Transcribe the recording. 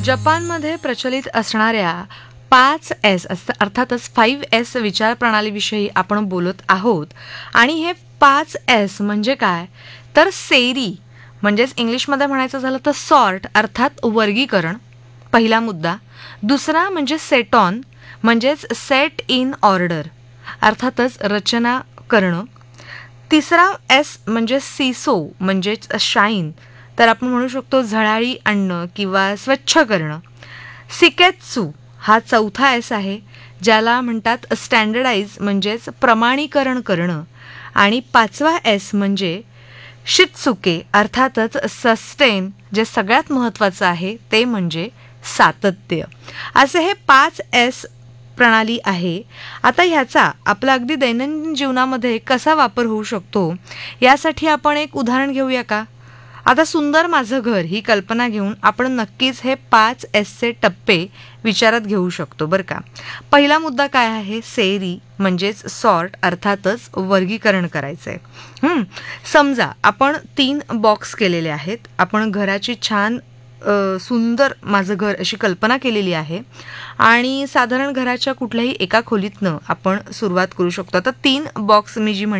जपानमध्ये प्रचलित असणाऱ्या 5S अर्थातच 5S विचार प्रणालीविषयी आपण बोलत आहोत. आणि हे 5S म्हणजे काय, तर सेरी म्हणजेच इंग्लिशमध्ये म्हणायचं झालं तर सॉर्ट अर्थात वर्गीकरण, पहिला मुद्दा. दुसरा म्हणजे सेट ऑन म्हणजेच सेट इन ऑर्डर अर्थातच रचना करणं. तिसरा एस म्हणजे सिसो म्हणजेच शाईन, तर आपण म्हणू शकतो झळाळी आणणं किंवा स्वच्छ करणं. सिकेत्सू हा चौथा एस आहे, ज्याला म्हणतात स्टँडर्डाइज म्हणजेच प्रमाणीकरण करणं. आणि पाचवा एस म्हणजे शित्सुके अर्थातच सस्टेन, जे सगळ्यात महत्त्वाचं आहे ते म्हणजे सातत्य. असे हे 5S प्रणाली आहे. आता ह्याचा आपला अगदी दैनंदिन जीवनामध्ये कसा वापर होऊ शकतो यासाठी आपण एक उदाहरण घेऊया का. आता सुंदर माझं घर ही कल्पना घेऊन आपण नक्कीच हे 5Sचे टप्पे विचारात घेऊ शकतो बरं का. पहिला मुद्दा काय आहे, सेरी म्हणजेच सॉर्ट अर्थातच वर्गीकरण करायचं आहे. समजा आपण 3 बॉक्स केलेले आहेत. आपण घराची छान सुंदर माझं घर अशी कल्पना केलेली आहे आणि साधारण घराच्या कुठल्याही एका खोलीतनं आपण सुरुवात करू शकतो. आता 3 बॉक्स मी जी